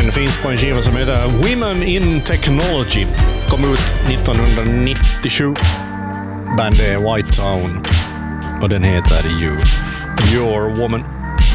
Den finns på en skiva som heter Women in Technology. Kom ut 1997. Bandet är White Town. Och den heter You. Your Woman.